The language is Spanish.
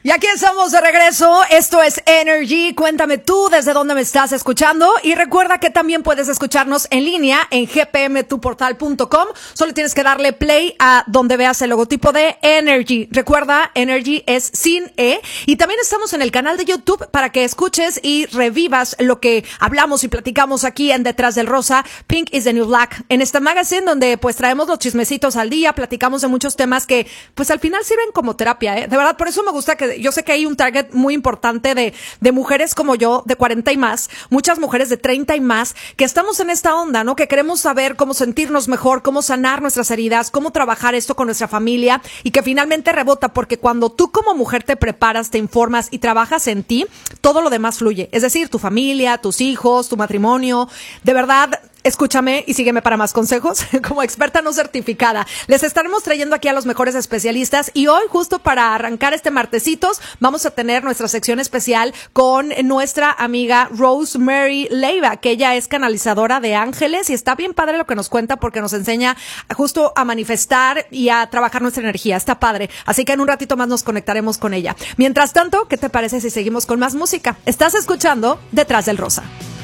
Y aquí estamos de regreso, esto es Energy, cuéntame tú desde dónde me estás escuchando y recuerda que también puedes escucharnos en línea en gpmtuportal.com, solo tienes que darle play a donde veas el logotipo de Energy, recuerda Energy es sin E y también estamos en el canal de YouTube para que escuches y revivas lo que hablamos y platicamos aquí en Detrás del Rosa, Pink is the New Black, en este magazine donde pues traemos los chismecitos al día, platicamos de muchos temas que pues al final sirven como terapia, de verdad, por eso me gusta que yo sé que hay un target muy importante de mujeres como yo, de 40 y más, muchas mujeres de 30 y más, que estamos en esta onda, ¿no? Que queremos saber cómo sentirnos mejor, cómo sanar nuestras heridas, cómo trabajar esto con nuestra familia y que finalmente rebota, porque cuando tú como mujer te preparas, te informas y trabajas en ti, todo lo demás fluye. Es decir, tu familia, tus hijos, tu matrimonio, de verdad. Escúchame y sígueme para más consejos como experta no certificada. Les estaremos trayendo aquí a los mejores especialistas y hoy justo para arrancar este martesitos vamos a tener nuestra sección especial con nuestra amiga Rosemary Leiva, que ella es canalizadora de ángeles y está bien padre lo que nos cuenta porque nos enseña justo a manifestar y a trabajar nuestra energía. Está padre. Así que en un ratito más nos conectaremos con ella. Mientras tanto, ¿qué te parece si seguimos con más música? Estás escuchando Detrás del Rosa.